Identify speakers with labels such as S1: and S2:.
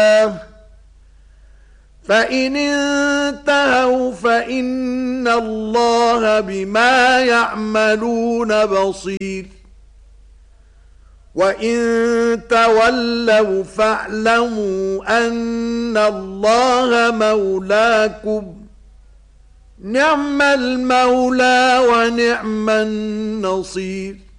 S1: فإن انتهوا فإن الله بما يعملون بصير وإن تولوا فاعلموا أن الله مولاكم نعم المولى ونعم النصير.